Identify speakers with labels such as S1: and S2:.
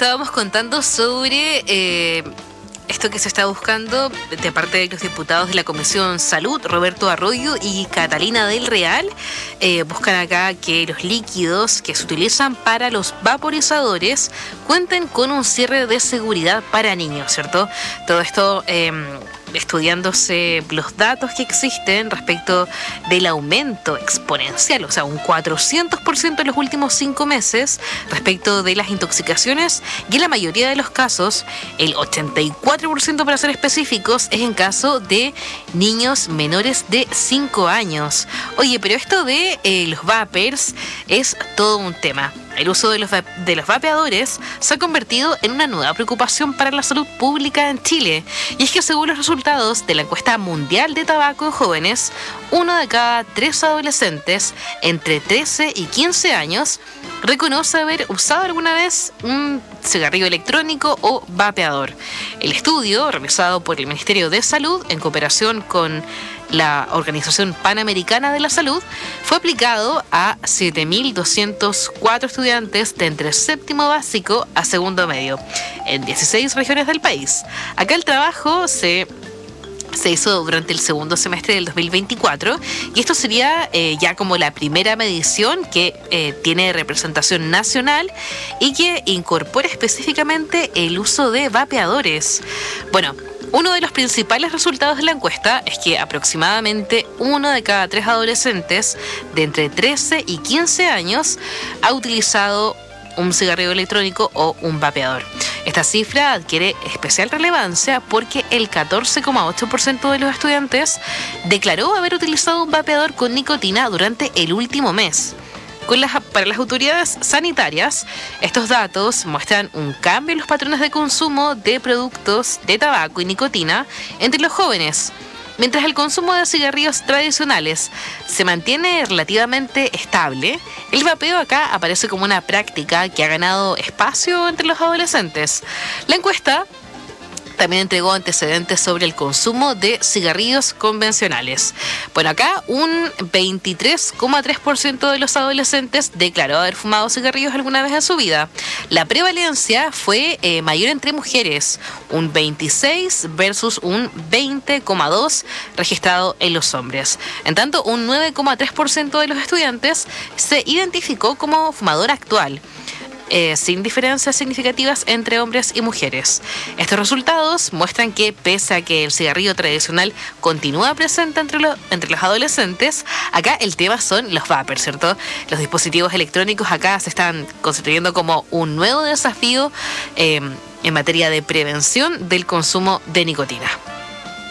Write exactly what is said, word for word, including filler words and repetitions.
S1: estábamos contando sobre eh, esto que se está buscando de parte de los diputados de la Comisión Salud, Roberto Arroyo y Catalina del Real. Eh, buscan acá que los líquidos que se utilizan para los vaporizadores cuenten con un cierre de seguridad para niños, ¿cierto? Todo esto eh, estudiándose los datos que existen respecto del aumento exponencial, o sea, un cuatrocientos por ciento en los últimos cinco meses respecto de las intoxicaciones, y en la mayoría de los casos, el ochenta y cuatro por ciento para ser específicos, es en caso de niños menores de cinco años. Oye, pero esto de eh, los vapers es todo un tema. El uso de los, de los vapeadores se ha convertido en una nueva preocupación para la salud pública en Chile. Y es que según los resultados de la encuesta mundial de tabaco en jóvenes, uno de cada tres adolescentes entre trece y quince años reconoce haber usado alguna vez un cigarrillo electrónico o vapeador. El estudio, realizado por el Ministerio de Salud en cooperación con la Organización Panamericana de la Salud, fue aplicado a siete mil doscientos cuatro estudiantes de entre séptimo básico a segundo medio en dieciséis regiones del país. Acá el trabajo se... se hizo durante el segundo semestre del dos mil veinticuatro y esto sería eh, ya como la primera medición que eh, tiene representación nacional y que incorpora específicamente el uso de vapeadores. Bueno, uno de los principales resultados de la encuesta es que aproximadamente uno de cada tres adolescentes de entre trece y quince años ha utilizado un cigarrillo electrónico o un vapeador. Esta cifra adquiere especial relevancia porque el catorce coma ocho por ciento de los estudiantes declaró haber utilizado un vapeador con nicotina durante el último mes. Con las, para las autoridades sanitarias, estos datos muestran un cambio en los patrones de consumo de productos de tabaco y nicotina entre los jóvenes. Mientras el consumo de cigarrillos tradicionales se mantiene relativamente estable, el vapeo acá aparece como una práctica que ha ganado espacio entre los adolescentes. La encuesta también entregó antecedentes sobre el consumo de cigarrillos convencionales. Bueno, acá un veintitrés coma tres por ciento de los adolescentes declaró haber fumado cigarrillos alguna vez en su vida. La prevalencia fue eh, mayor entre mujeres, un veintiséis versus un veinte coma dos registrado en los hombres. En tanto, un nueve coma tres por ciento de los estudiantes se identificó como fumador actual. Eh, sin diferencias significativas entre hombres y mujeres. Estos resultados muestran que, pese a que el cigarrillo tradicional continúa presente entre, lo, entre los adolescentes, acá el tema son los vapers, ¿cierto? Los dispositivos electrónicos acá se están constituyendo como un nuevo desafío eh, en materia de prevención del consumo de nicotina.